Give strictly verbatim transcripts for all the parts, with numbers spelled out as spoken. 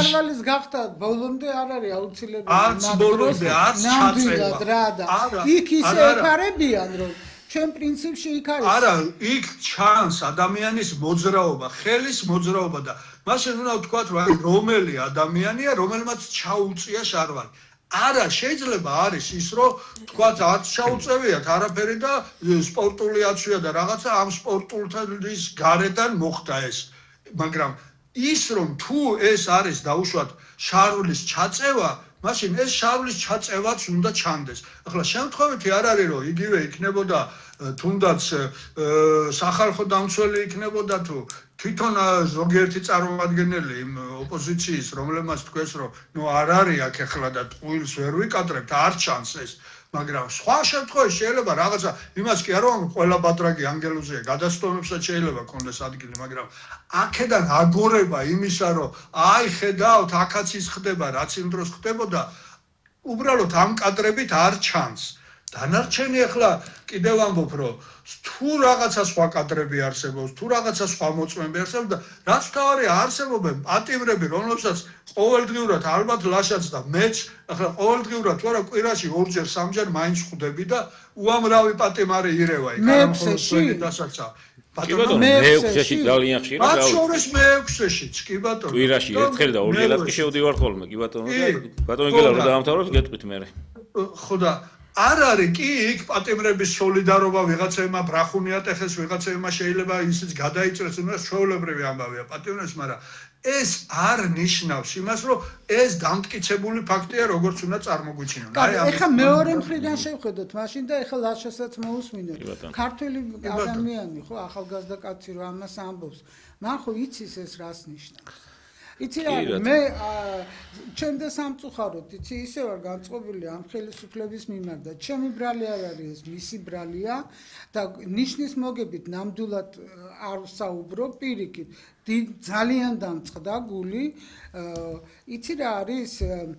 მწვერვალის გახდა ბოლომდე არ არის აუცილებელი არც ბოლომდე არც ჩაწევა იქ ისე ეფარებიან რომ ჩვენ პრინციპში იქ არის არა იქ ჩანს ადამიანის მოძრაობა ხელის მოძრაობა და მაშინ უნდა ვთქვათ რომ რომელი ადამიანია რომელმაც ჩაუწია შარვალი არა შეიძლება არის ის რომ თქვათ არც ჩაუწევიათ არაფერი და სპორტული აცვია და რაღაცა ამ სპორტულთათვის გარედან მოხდა ეს მაგრამ ის რომ თუ ეს არის დაუშვათ შარვლის ჩაწევა მაშინ ეს შარვლის ჩაწევაც უნდა ჩანდეს ახლა შემთხვევითი არ არის რომ იგივე იქნებოდა თუნდაც სახალხო დამცველი იქნებოდა თუ თვითონ ზოგიერთი წარმომადგენელი იმ ოპოზიციის რომლებმაც თქვეს რომ ნუ არ არის აქ ახლა და ტყუილს ვერ ვიკადრებთ არ ჩანს ეს მაგრამ სხვა შემთხვევაში შეიძლება რაღაცა იმას კი არ ვამბობ ყველა ბადრაგი ანგელოზია გადასტომებსაც შეიძლება კონდეს ადგილი მაგრამ აქედან აგორება იმისა რომ აი ხედავთ აქაც ის ხდება რაც იმ დროს ხდებოდა უბრალოდ ამ კადრებით არ ჩანს დანარჩენი ახლა კიდევ ამბობ რომ თუ რაღაცა სხვა კადრები არსებობს თუ რაღაცა სხვა მოწმეები არსებობს და რაც თავარია არსებობენ პატიმრები რომლებსაც ყოველდღიურად ალბათ ლაშაც და მეც ახლა ყოველდღიურად თუ არა კვირაში ორჯერ სამჯერ მაინც ხვდები და უამრავი პატიმარი ირევა იქ არ მხოლოდ დასაცა ბატონო მეექვსეში ძალიან ხშირად მათ შორის მეექვსეშიც კი ბატონო კვირაში ერთხელ და ორჯერაც კი შევდივარ ხოლმე კი ბატონო და ბატონო გელა რომ დაამთავროს გეტყვით მე ხო და არ არის კი იქ პატიმრების სოლიდარობა ვიღაცებმა ბრახუნიათ ეხეს ვიღაცებმა შეიძლება ისიც გადაიწრეს უნდა ჩვეულებრივი ამბავია პატიმრებს მაგრამ ეს არ ნიშნავს იმას რომ ეს დამტკიცებული ფაქტია როგორც უნდა წარმოგვიჩინონ აი ეხლა მეორე მხრიდან შევხედოთ მაშინ და ეხლა ლაშასაც მოусმინოთ ქართველი ადამიანი ხო ახალგაზრდა კაცი რომ ამას ამბობს მან ხო იცის ეს რას ნიშნავს იცი რა მე ჩემდა სამწუხაროდ იცი ისე ვარ განწყობილი ამ ხელისუფლების მიმართ და ჩემი ბრალი არ არის ეს მისი ბრალია და ნიშნის მოგებით ნამდვილად არ საუბრო პირიქით ძალიან დამწყდა გული იცი რა არის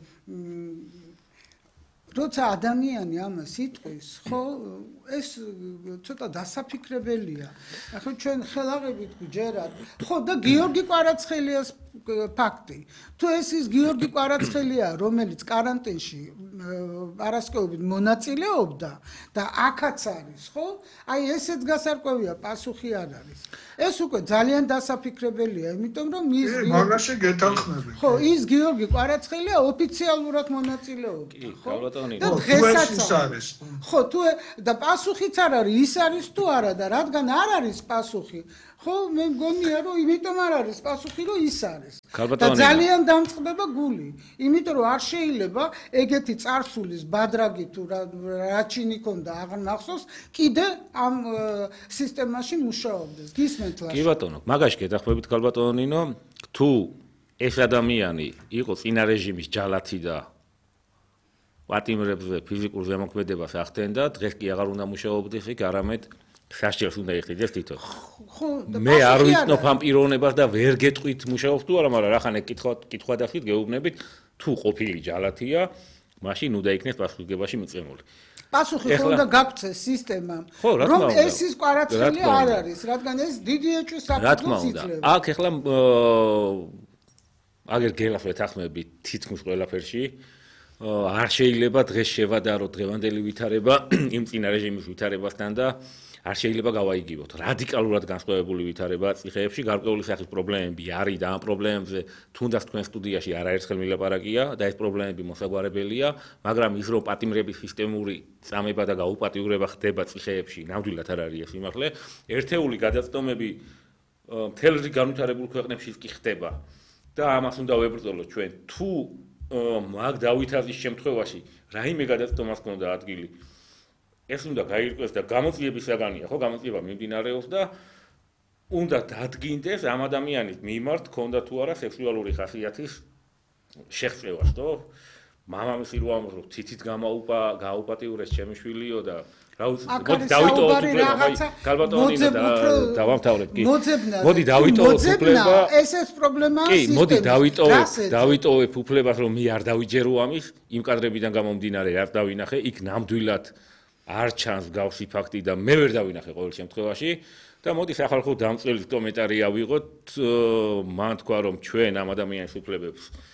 როცა ადამიანი ამას იტყვის ხო ეს ცოტა დასაფიქრებელია ახლა ჩვენ ხელაღებით გვჯერათ ხო და გიორგი კვარაცხელიას ფაქტი თუ ეს ის გიორგი კვარაცხელია რომელიც каранტინში არასკევებით მონაწილეობდა და აქაც არის ხო აი ესეც გასარკვევია პასუხი არ არის ეს უკვე ძალიან დასაფიქრებელია იმიტომ რომ ის მაგაში გეთანხმები ხო ის გიორგი კვარაცხელია ოფიციალურად მონაწილეობდა ხო და დღესაც არის ხო თუ და პასუხიც არ არის ის არის თუ არა და რადგან არ არის პასუხი ხო მე მგონია რომ იმიტომ არ არის პასუხი რომ ის არის და ძალიან დამწყდება გული იმიტომ რომ არ შეიძლება ეგეთი წარსულის ბადრაგი თუ რაჩინი ქონდა აღარ მახსოვს კიდე ამ სისტემაში მუშაობდეს გისმენთ ლაშა კი ბატონო მაგაში გეთახმებით ქალბატონო ნინო თუ ეს ადამიანი იყო წინა რეჟიმის ჯალათი და პატიმრებზე ფიზიკურ ზემოქმედებას ახდენდა დღეს კი აღარ უნდა მუშაობდეს იქ არამედ სასჯელს უნდა იხდიდეს თვითონ ხო მე არ ვიცნობ ამ პიროვნებას და ვერ გეტყვით მუშაობს თუ არა მაგრამ რახან ეკითხვა კითხვა დასვით გეუბნებით თუ ყოფილი ჯალათია მაშინ უნდა იქნეს პასუხისგებაში მიწემული პასუხი ხო უნდა გაგვცეს სისტემამ რომ ეს ის კვარაცხელი არ არის რადგან ეს დიდი ეჭვის საფუძველს იძლევა აქ ეხლა აგერ გელას ვეთახმები თითქმის ყველაფერში არ შეიძლება დღეს შევადარო დღევანდელი ვითარება იმ წინა რეჟიმის ვითარებასთან და არ შეიძლება გავაიგივოთ რადიკალურად განსხვავებული ვითარება წიხეებში გარკვეული სახის პრობლემები არის და ამ პრობლემებზე თუნდაც თქვენ სტუდიაში არაერთხელ მილაპარაკია და ეს პრობლემები მოსაგვარებელია მაგრამ ის რომ პატიმრების სისტემური წამება და გაუპატიურება ხდება წიხეებში ნამდვილად არ არის ეს იმახლე ერთეული გადაწყვეტები მთელ რიგ განვითარებულ ქვეყნებში კი ხდება და ამას უნდა ვებრძოლოთ ჩვენ თუ მაგ დავითაზის შემთხვევაში რაიმე გადაწყვეტას ქონდა ადგილი ეს უნდა გაირკვეს და გამოწვიების საგანია ხო გამოწვიება მიმდინარეობს და უნდა დადგინდეს ამ ადამიანის მიმართ ქონდა თუ არა სექსუალური ხასიათის შეღწევა ხო მამამისი რო ამბობს რომ თითით გამაუპა გაუპატიურეს ჩემი შვილიო და რა ვიცი მოდი დავიტოვოთ უფლება გალბატონი და დავამთავრებ კი მოდი დავიტოვოთ უფლება ესეც პრობლემაა კი მოდი დავიტოვოთ დავიტოვებ უფლებას რომ მე არ დავიჯერო ამის იმ კადრებიდან გამომდინარე არ დავინახე იქ ნამდვილად არ ჩანს გავსი ფაქტი და მე ვერ დავინახე ყოველ შემთხვევაში და მოდი სახალხო დამწყვილის კომენტარი ავიღოთ მან თქვა რომ ჩვენ ამ ადამიანის უფლებებს